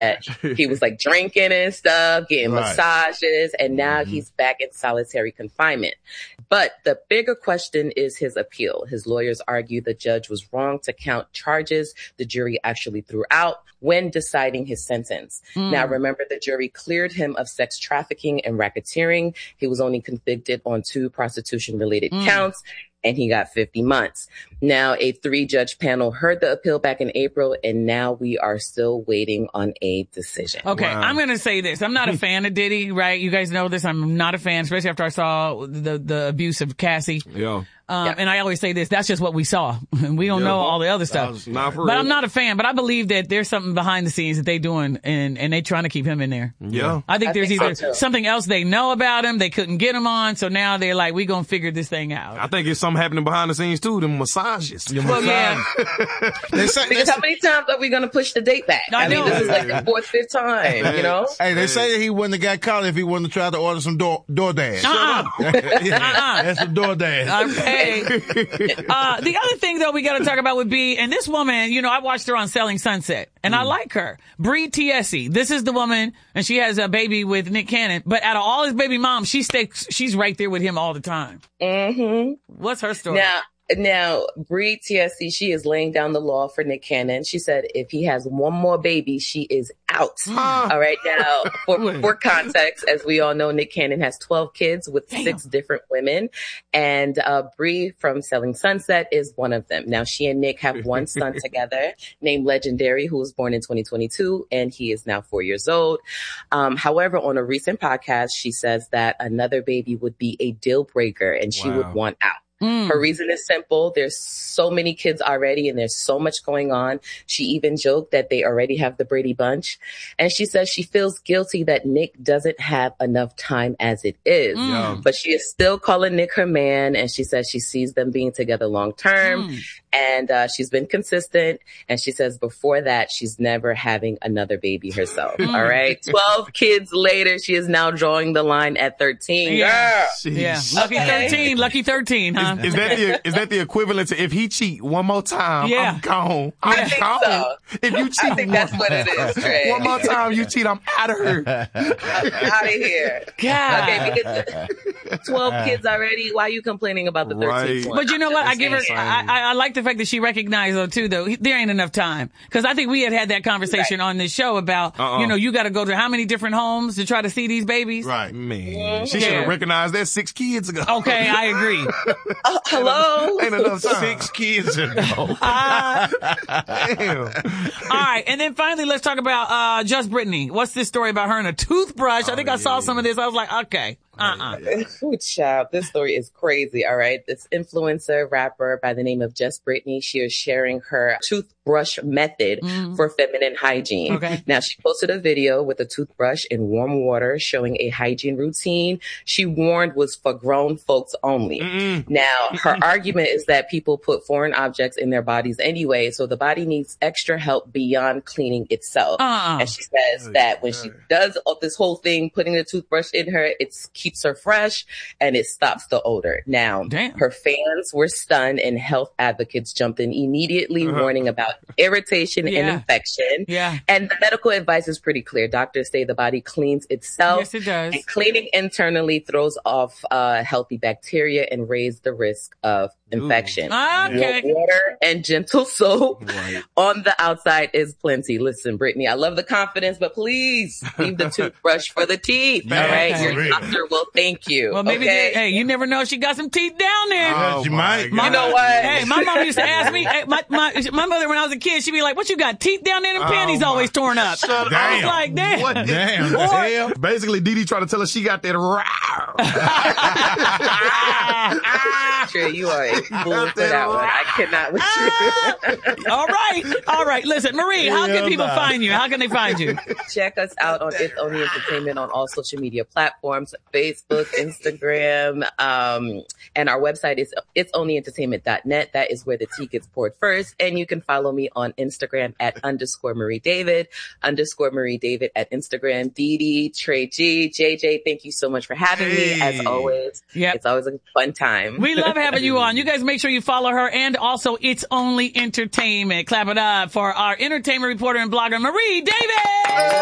He was like drinking and stuff, getting massages, and now he's back in solitary confinement. But the bigger question is his appeal. His lawyers argue the judge was wrong to count charges the jury actually threw out when deciding his sentence. Now, remember, the jury cleared him of sex trafficking and racketeering. He was only convicted on 2 prostitution-related counts, and he got 50 months. Now, a 3-judge panel heard the appeal back in April, and now we are still waiting on a decision. Okay, I'm going to say this. I'm not a fan of Diddy, right? You guys know this. I'm not a fan, especially after I saw the abuse of Cassie. Yeah. And I always say this, that's just what we saw. We don't know all the other stuff. But I'm not a fan, but I believe that there's something behind the scenes that they doing and they trying to keep him in there. Yeah. I think there's either something else they know about him, they couldn't get him on, so now they're like, we gonna figure this thing out. I think it's something happening behind the scenes too, them massages. Well, yeah. Because how many times are we gonna push the date back? I mean, this is like the 4th, 5th time, you know? Hey, they say that he wouldn't have got caught if he wouldn't have tried to order some DoorDash. That's some DoorDash. Okay. The other thing, though, we got to talk about would be, and this woman, you know, I watched her on Selling Sunset, and I like her. Bree Tiesi. This is the woman, and she has a baby with Nick Cannon, but out of all his baby moms, she's right there with him all the time. Mm-hmm. What's her story? Now, Bree Tiesi, she is laying down the law for Nick Cannon. She said if he has one more baby, she is out. All right. Now, for context, as we all know, Nick Cannon has 12 kids with 6 different women. And Bree from Selling Sunset is one of them. Now, she and Nick have one son together named Legendary, who was born in 2022, and he is now 4 years old. However, on a recent podcast, she says that another baby would be a deal breaker and she would want out. Her reason is simple. There's so many kids already and there's so much going on. She even joked that they already have the Brady Bunch. And she says she feels guilty that Nick doesn't have enough time as it is. But she is still calling Nick her man. And she says she sees them being together long term. And she's been consistent. And she says before that, she's never having another baby herself. All right. 12 kids later, she is now drawing the line at 13. Yeah. Yeah. Lucky 13. Lucky 13, huh? Is that the equivalent to if he cheat one more time, I'm gone. I'm gone. So. If you cheat, I think that's what it is, Trey. One more time you cheat, I'm out of here. I'm out of here. God. Okay, because 12 kids already. Why are you complaining about the 13th one? But you know what? I give her. I like the fact that she recognized though. There ain't enough time because I think we had that conversation on this show about you got to go to how many different homes to try to see these babies. Right, man. She should have recognized that 6 kids ago. Okay, I agree. Hello? Ain't enough time. 6 kids ago. Damn. All right, and then finally, let's talk about Just Brittany. What's this story about her and a toothbrush? I think I saw some of this. I was like, okay. Ooh, child, this story is crazy. All right. This influencer rapper by the name of Just Brittany, she is sharing her toothbrush method for feminine hygiene. Okay. Now, she posted a video with a toothbrush in warm water showing a hygiene routine she warned was for grown folks only. Now, her argument is that people put foreign objects in their bodies anyway, so the body needs extra help beyond cleaning itself. And she says that when she does this whole thing, putting the toothbrush in her, it keeps her fresh and it stops the odor. Now, her fans were stunned and health advocates jumped in immediately, warning about irritation and infection. And the medical advice is pretty clear. Doctors say the body cleans itself. Yes, it does. And cleaning internally throws off healthy bacteria and raises the risk of infection. Okay. Water and gentle soap on the outside is plenty. Listen, Brittany, I love the confidence, but please leave the toothbrush for the teeth. All right. Your doctor will thank you. Well, maybe hey, you never know. She got some teeth down there. She might. You know what? Hey, my mom used to ask me, my mother, when I was a kid, she'd be like, what you got? Teeth down there? Them panties always torn up. I was like, damn. What? Damn. Basically, Didi tried to tell her she got that Sure, you are a fool for that one. I cannot with you. All right. Listen, Marie, how can people find you? How can they find you? Check us out on It's Only Entertainment on all social media platforms, Facebook, Instagram, and our website is itsonlyentertainment.net. That is where the tea gets poured first. And you can follow me on Instagram at _Marie David, _Marie David at Instagram. Didi, Trey G, JJ, thank you so much for having me. As always, it's always a fun time. We love having you on. You got guys make sure you follow her, and also It's Only Entertainment. Clap it up for our entertainment reporter and blogger, Marie Davis.